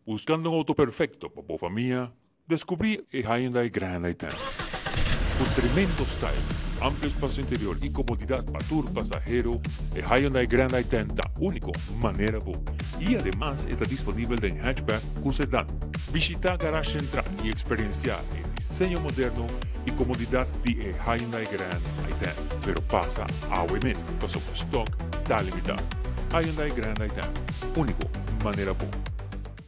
Buscando un auto perfecto para la familia, descubrí el Hyundai Grand i10. Con tremendo style, amplio espacio interior y comodidad para tour pasajero, el Hyundai Grand i10 está único manera boa. Y además está disponible en hatchback con sedán. Visita Garage Central y experienciar el diseño moderno y comodidad de Hyundai Grand i10. Pero pasa a meses, pasó por stock, está limitado. Hyundai Grand i10, único manera boa.